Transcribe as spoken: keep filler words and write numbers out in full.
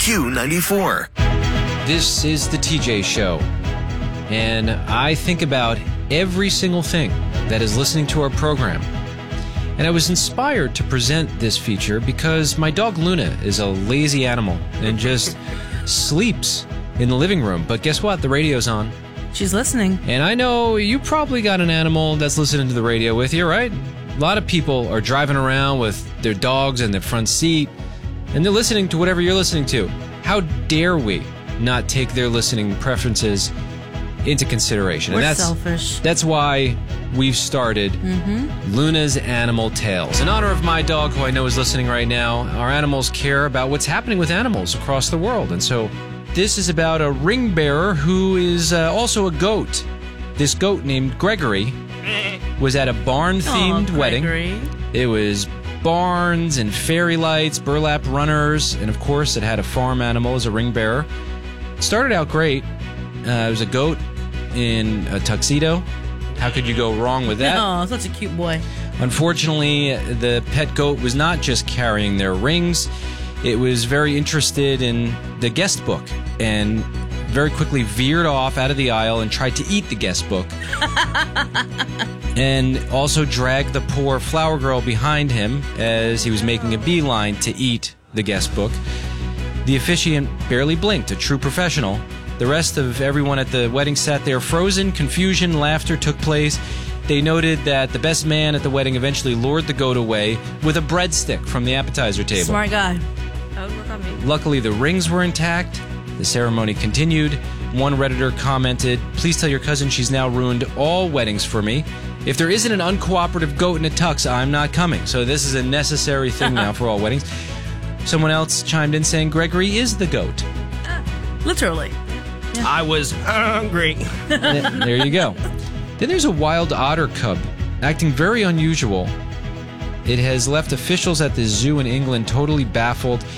Q ninety-four. This is the T J Show, and I think about every single thing that is listening to our program. And I was inspired to present this feature because my dog Luna is a lazy animal and just sleeps in the living room. But guess what? The radio's on. She's listening. And I know you probably got an animal that's listening to the radio with you, right? A lot of people are driving around with their dogs in their front seat, and they're listening to whatever you're listening to. How dare we not take their listening preferences into consideration? We're and that's, selfish. That's why we've started mm-hmm. Luna's Animal Tales. In honor of my dog, who I know is listening right now, our animals care about what's happening with animals across the world. And so this is about a ring bearer who is uh, also a goat. This goat named Gregory was at a barn-themed Aw, wedding. Gregory. It was barns and fairy lights, burlap runners, and of course it had a farm animal as a ring bearer. It started out great. Uh, it was a goat in a tuxedo. How could you go wrong with that? Oh, such a cute boy. Unfortunately, the pet goat was not just carrying their rings. It was very interested in the guest book and very quickly veered off out of the aisle and tried to eat the guest book. And also dragged the poor flower girl behind him as he was making a beeline to eat the guest book. The officiant barely blinked, a true professional. The rest of everyone at the wedding sat there frozen. Confusion, laughter took place. They noted that the best man at the wedding eventually lured the goat away with a breadstick from the appetizer table. Smart guy. That would work on me. Luckily, the rings were intact. The ceremony continued. One Redditor commented, "Please tell your cousin she's now ruined all weddings for me. If there isn't an uncooperative goat in a tux, I'm not coming." So this is a necessary thing now for all weddings. Someone else chimed in saying Gregory is the goat. Uh, literally. Yeah. I was hungry. There you go. Then there's a wild otter cub acting very unusual. It has left officials at the zoo in England totally baffled.